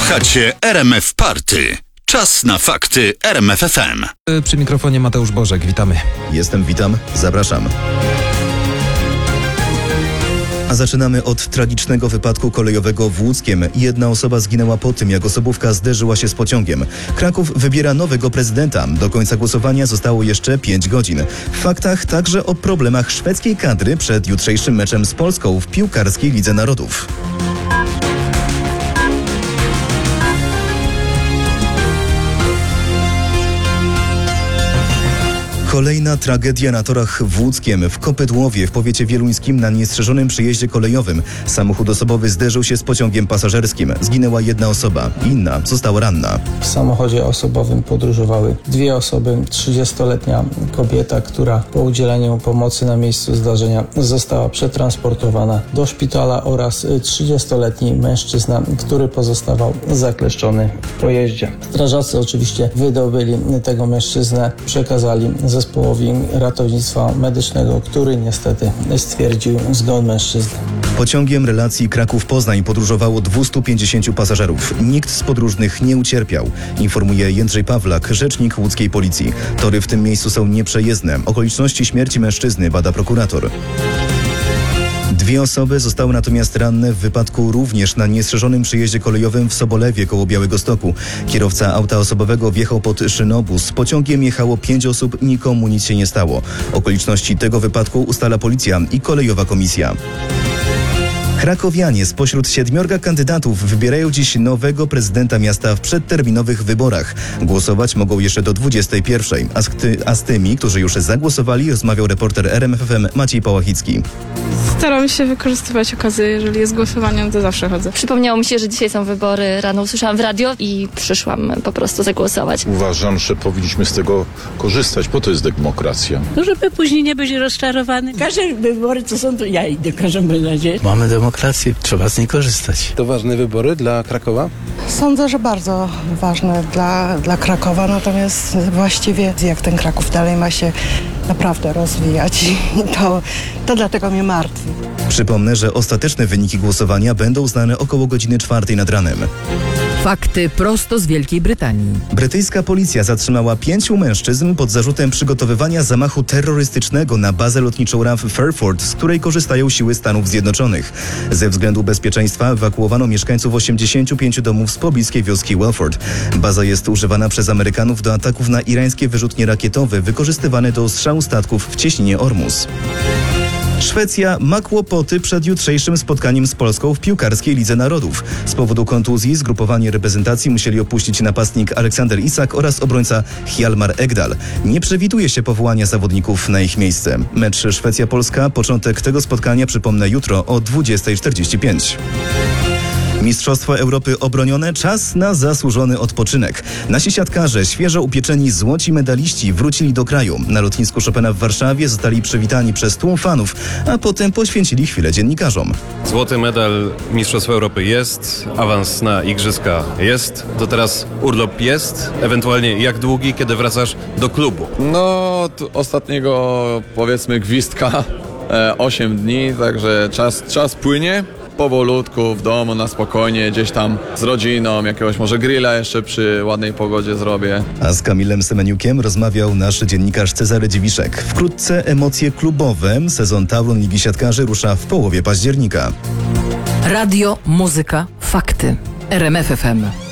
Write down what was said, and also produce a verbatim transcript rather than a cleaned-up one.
Słuchacie R M F Party. Czas na fakty R M F F M. Przy mikrofonie Mateusz Bożek, witamy. Jestem, witam, zapraszam. A zaczynamy od tragicznego wypadku kolejowego w Łódzkiem. Jedna osoba zginęła po tym, jak osobówka zderzyła się z pociągiem. Kraków wybiera nowego prezydenta. Do końca głosowania zostało jeszcze pięć godzin. W faktach także o problemach szwedzkiej kadry przed jutrzejszym meczem z Polską w piłkarskiej Lidze Narodów. Kolejna tragedia na torach w Łódzkiem. W Kopydłowie w powiecie wieluńskim na niestrzeżonym przejeździe kolejowym samochód osobowy zderzył się z pociągiem pasażerskim. Zginęła jedna osoba, inna została ranna. W samochodzie osobowym podróżowały dwie osoby. trzydziestoletnia kobieta, która po udzieleniu pomocy na miejscu zdarzenia została przetransportowana do szpitala, oraz trzydziestoletni mężczyzna, który pozostawał zakleszczony w pojeździe. Strażacy oczywiście wydobyli tego mężczyznę, przekazali zespołowi ratownictwa medycznego, który niestety stwierdził zgon mężczyzny. Pociągiem relacji Kraków-Poznań podróżowało dwieście pięćdziesięciu pasażerów. Nikt z podróżnych nie ucierpiał, informuje Jędrzej Pawlak, rzecznik łódzkiej policji. Tory w tym miejscu są nieprzejezdne. Okoliczności śmierci mężczyzny bada prokurator. Dwie osoby zostały natomiast ranne w wypadku również na niestrzeżonym przejeździe kolejowym w Sobolewie koło Białegostoku. Kierowca auta osobowego wjechał pod szynobus. Pociągiem jechało pięć osób, nikomu nic się nie stało. Okoliczności tego wypadku ustala policja i kolejowa komisja. Krakowianie spośród siedmiorga kandydatów wybierają dziś nowego prezydenta miasta w przedterminowych wyborach. Głosować mogą jeszcze do dwudziestej pierwszej. A z, a z tymi, którzy już zagłosowali, rozmawiał reporter R M F F M Maciej Pałachicki. Staram się wykorzystywać okazję, jeżeli jest głosowanie, to zawsze chodzę. Przypomniało mi się, że dzisiaj są wybory, rano usłyszałam w radio i przyszłam po prostu zagłosować. Uważam, że powinniśmy z tego korzystać, po to jest demokracja. No, żeby później nie być rozczarowany. Każde wybory, co są, to ja idę w każdym razie. Mamy demokrację, trzeba z niej korzystać. To ważne wybory dla Krakowa? Sądzę, że bardzo ważne dla, dla Krakowa, natomiast właściwie jak ten Kraków dalej ma się naprawdę rozwijać, to, to dlatego mnie martwi. Przypomnę, że ostateczne wyniki głosowania będą znane około godziny czwartej nad ranem. Fakty prosto z Wielkiej Brytanii. Brytyjska policja zatrzymała pięciu mężczyzn pod zarzutem przygotowywania zamachu terrorystycznego na bazę lotniczą R A F Fairford, z której korzystają siły Stanów Zjednoczonych. Ze względu bezpieczeństwa ewakuowano mieszkańców osiemdziesięciu pięciu domów z pobliskiej wioski Welford. Baza jest używana przez Amerykanów do ataków na irańskie wyrzutnie rakietowe wykorzystywane do ostrzału statków w cieśninie Ormus. Szwecja ma kłopoty przed jutrzejszym spotkaniem z Polską w piłkarskiej Lidze Narodów. Z powodu kontuzji zgrupowanie reprezentacji musieli opuścić napastnik Aleksander Isak oraz obrońca Hjalmar Ekdal. Nie przewiduje się powołania zawodników na ich miejsce. Mecz Szwecja-Polska, początek tego spotkania, przypomnę, jutro o dwudziestej czterdzieści pięć. Mistrzostwa Europy obronione, czas na zasłużony odpoczynek. Nasi siatkarze, świeżo upieczeni złoci medaliści, wrócili do kraju. Na lotnisku Chopina w Warszawie zostali przywitani przez tłum fanów, a potem poświęcili chwilę dziennikarzom. Złoty medal Mistrzostw Europy jest, awans na Igrzyska jest, to teraz urlop jest, ewentualnie jak długi, kiedy wracasz do klubu? No, od ostatniego, powiedzmy, gwizdka e, osiem dni, także czas, czas płynie. Powolutku, w domu, na spokojnie, gdzieś tam z rodziną, jakiegoś może grilla jeszcze przy ładnej pogodzie zrobię. A z Kamilem Semeniukiem rozmawiał nasz dziennikarz Cezary Dziwiszek. Wkrótce emocje klubowe. Sezon Tauron Ligi Siatkarzy rusza w połowie października. Radio, muzyka, fakty. R M F F M.